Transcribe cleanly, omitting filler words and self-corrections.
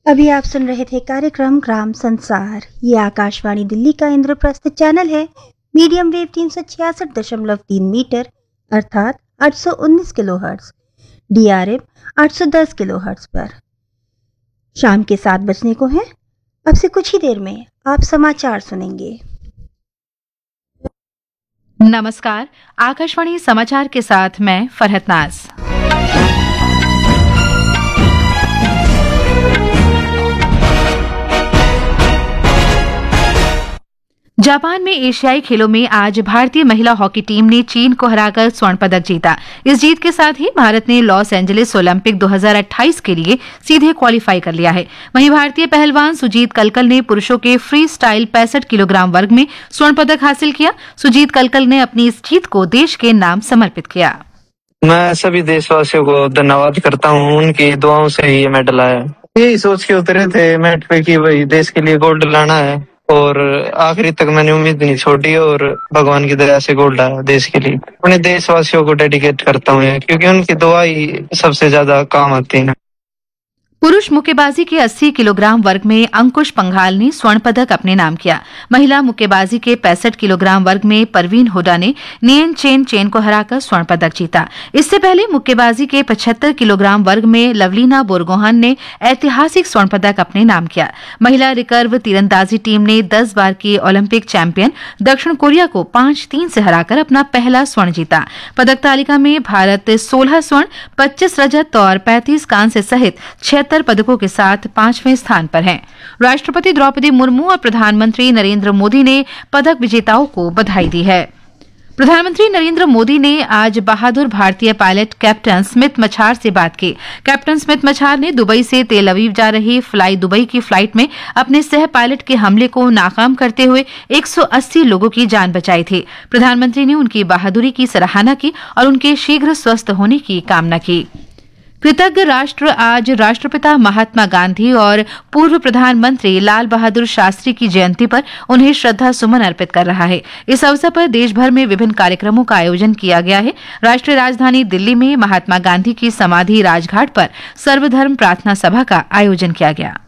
अभी आप सुन रहे थे कार्यक्रम ग्राम संसार। ये आकाशवाणी दिल्ली का इंद्रप्रस्थ चैनल है। मीडियम वेव 366.3 मीटर अर्थात 819 किलोहर्ट्ज, DRM 810 किलोहर्ट्ज पर। शाम के 7 बजने को है। अब से कुछ ही देर में आप समाचार सुनेंगे। नमस्कार, आकाशवाणी समाचार के साथ मैं फरहत नाज। जापान में एशियाई खेलों में आज भारतीय महिला हॉकी टीम ने चीन को हराकर स्वर्ण पदक जीता। इस जीत के साथ ही भारत ने लॉस एंजलिस ओलंपिक 2028 के लिए सीधे क्वालिफाई कर लिया है। वहीं भारतीय पहलवान सुजीत कलकल ने पुरुषों के फ्री स्टाइल 65 किलोग्राम वर्ग में स्वर्ण पदक हासिल किया। सुजीत कलकल ने अपनी इस जीत को देश के नाम समर्पित किया। मैं सभी देशवासियों को धन्यवाद करता हूँ, उनकी दुआओं से ही ये मेडल आया। यही सोच के उतरे थे मैट पे कि भाई देश के लिए गोल्ड लाना है, और आखिरी तक मैंने उम्मीद नहीं छोड़ी और भगवान की दया से गोल्ड आया देश के लिए। अपने देशवासियों को डेडिकेट करता हूँ क्योंकि उनकी दुआ ही सबसे ज्यादा काम आती है। पुरुष मुक्केबाजी के 80 किलोग्राम वर्ग में अंकुश पंघाल ने स्वर्ण पदक अपने नाम किया। महिला मुक्केबाजी के 65 किलोग्राम वर्ग में परवीन हुडा ने नियन चेन को हराकर स्वर्ण पदक जीता। इससे पहले मुक्केबाजी के 75 किलोग्राम वर्ग में लवलीना बोरगोहान ने ऐतिहासिक स्वर्ण पदक अपने नाम किया। महिला रिकर्व तीरंदाजी टीम ने 10 बार की ओलंपिक चैंपियन दक्षिण कोरिया को 5-3 से हराकर अपना पहला स्वर्ण जीता। पदक तालिका में भारत 16 स्वर्ण, 25 रजत और 35 कांस्य सहित 76 पदकों के साथ 5वें स्थान पर हैं। राष्ट्रपति द्रौपदी मुर्मू और प्रधानमंत्री नरेंद्र मोदी ने पदक विजेताओं को बधाई दी है। प्रधानमंत्री नरेंद्र मोदी ने आज बहादुर भारतीय पायलट कैप्टन स्मिथ मछार से बात की। कैप्टन स्मिथ मछार ने दुबई से तेल अवीव जा रही फ्लाई दुबई की फ्लाइट में अपने सह पायलट के हमले को नाकाम करते हुए 180 लोगों की जान बचाई थी। प्रधानमंत्री ने उनकी बहादुरी की सराहना की और उनके शीघ्र स्वस्थ होने की कामना की। कृतज्ञ राष्ट्र आज राष्ट्रपिता महात्मा गांधी और पूर्व प्रधानमंत्री लाल बहादुर शास्त्री की जयंती पर उन्हें श्रद्धा सुमन अर्पित कर रहा है। इस अवसर पर देश भर में विभिन्न कार्यक्रमों का आयोजन किया गया है। राष्ट्रीय राजधानी दिल्ली में महात्मा गांधी की समाधि राजघाट पर सर्वधर्म प्रार्थना सभा का आयोजन किया गया।